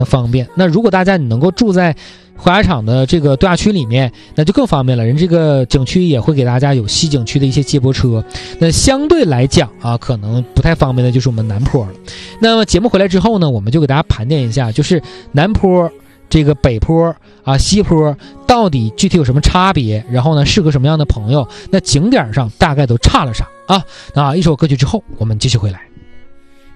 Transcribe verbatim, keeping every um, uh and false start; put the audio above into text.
方便。那如果大家你能够住在滑雪场的这个度假区里面，那就更方便了，人这个景区也会给大家有西景区的一些接驳车。那相对来讲啊，可能不太方便的就是我们南坡了。那么节目回来之后呢，我们就给大家盘点一下，就是南坡这个北坡啊西坡到底具体有什么差别，然后呢适合什么样的朋友，那景点上大概都差了啥啊。那一首歌曲之后我们继续回来。